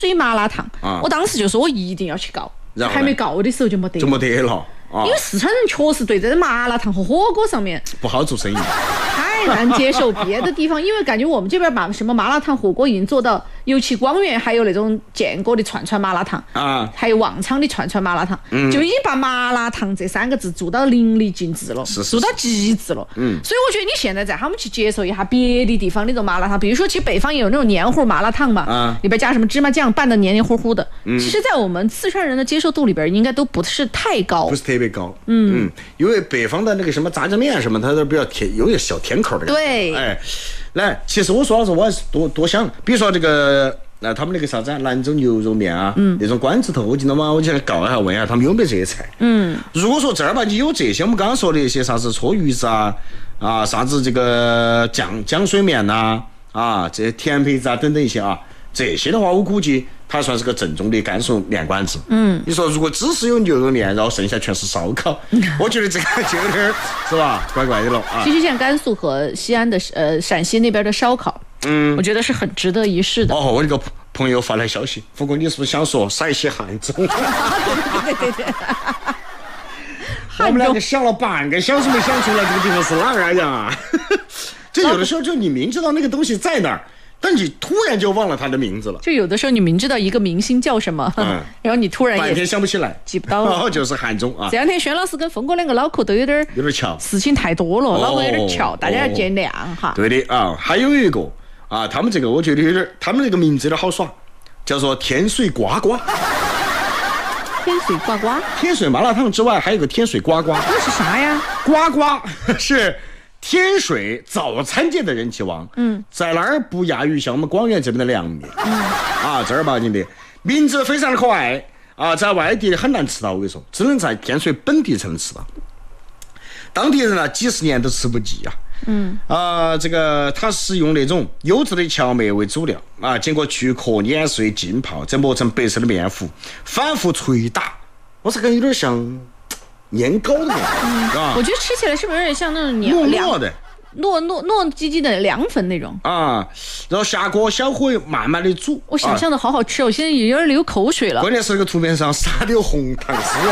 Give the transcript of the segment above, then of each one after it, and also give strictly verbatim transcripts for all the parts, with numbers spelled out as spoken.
水麻辣烫， 啊、 我当时就说我一定要去告，还没告的时候就没得， 就没得了。 因为四川人确实对这麻辣烫和火锅上面不好做生意， 太难接受别的地方，因为感觉我们这边把什么麻辣烫、火锅已经做到，尤其光源还有那种建国的串串麻辣烫啊， 还有旺昌的串串麻辣烫，嗯、就已经把麻辣烫这三个字做到淋漓尽致了， 是是是做到极致了。嗯，所以我觉得你现在在他们去接受一下别的地方那种麻辣烫，比如说其实北方也有那种黏糊麻辣烫嘛， 啊， 里边加什么芝麻酱拌的黏黏糊糊的， 嗯、 其实在我们四川人的接受度里边应该都不是太高， 不是特别高。嗯。嗯，因为北方的那个什么炸酱面什么，它都比较甜，有点小甜口的感觉。 对， 哎，来，其实我说老实，我还是多多想，比如说这个，那、呃、他们那个啥子兰州牛肉面啊，嗯，那种馆子头，我记得嘛，我就来告一下，问一下他们有没有这些菜。嗯，如果说这儿吧，你有这些，我们刚刚说的一些啥子搓鱼子啊，啊，啥子这个酱浆水面呐、啊，啊，这些甜胚子啊等等一些啊，这些的话，我估计。它算是个正宗的甘肃面馆子。嗯，你说如果只是有牛肉面，然后剩下全是烧烤，我觉得这个就有点是吧，怪怪的了啊。 其实像甘肃和西安的呃陕西那边的烧烤，嗯，我觉得是很值得一试的。 哦，我那个朋友发来消息，富哥，你是不是想说陕西汉中？对对对对。 我们两个想了半个小时没想出来这个地方是哪儿呀？这有的时候就你明知道那个东西在哪儿。但你突然就忘了他的名字了， 就有的时候你明知道一个明星叫什么，嗯、然后你突然也半天想不起来， 记不到了。 哦，就是汉中啊。 这两天轩老师跟峰哥两个脑壳都有点有点翘， 事情太多了， 哦、 脑壳有点翘，大家要见谅哈。 对的啊，还有一个啊，他们这个我觉得有点，他们这个名字有点好耍，叫做天水呱呱。 天水呱呱， 天水麻辣烫之外还有个天水呱呱， 那是啥呀？ 呱呱是。天水早餐界的人气王，嗯，在那儿不亚于像我们广元这边的凉面，嗯，啊，正儿八经的，名字非常的可爱啊，在外地很难吃到，我跟你说，只能在天水本地才能吃到。当地人呢，几十年都吃不腻啊，嗯，啊，这个它是用那种优质的荞麦为主料啊，经过去壳、碾碎、浸泡，再磨成白色的面糊，反复捶打，我是感觉有点像。年糕的感觉、嗯、 啊，我觉得吃起来是不是有点像那种糯糯的、 糯糯糯叽叽的凉粉那种啊？然后下锅小火慢慢的煮， 我想象的好好吃，啊、我现在有点流口水了。 关键是那个图片上撒的有红糖丝，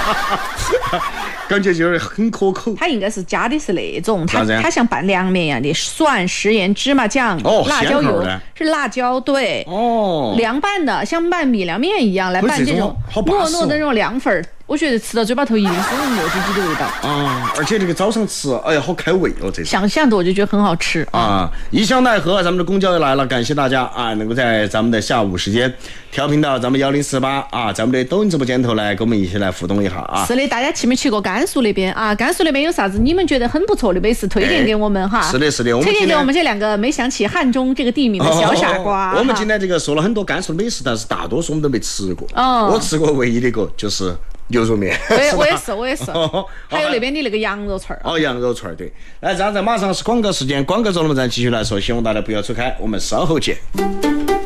感觉就有点很可口。 它应该是加的是那种，它它像拌凉面一样的蒜、食盐、芝麻酱、 哦、 辣椒油，是辣椒对哦，凉拌的，像拌米凉面一样来拌这种糯糯的那种凉粉儿。我觉得吃到嘴巴头一定是糯叽叽的味道啊！而且这个早上吃，哎呀，好开胃哦！这想象的我就觉得很好吃啊！一箱奈何，咱们的公交又来了，感谢大家啊，能够在咱们的下午时间调频到咱们幺零四八啊，咱们的抖音直播间头来跟我们一起来互动一下啊！ 是的，大家去没去过甘肃那边啊？甘肃那边有啥子你们觉得很不错的美食推荐给我们哈？ 是的，是的， 推荐给我们这两个没想起汉中这个地名的小傻瓜。 哦、我们今天这个说了很多甘肃的美食，但是大多数我们都没吃过。哦，我吃过唯一的一个就是。牛肉面， 我也我也是我也是，还有那边的那个羊肉串儿。 哦，羊肉串儿对。来，这样子马上是广告时间，广告之后我们再继续来说，希望大家不要走开，我们稍后见。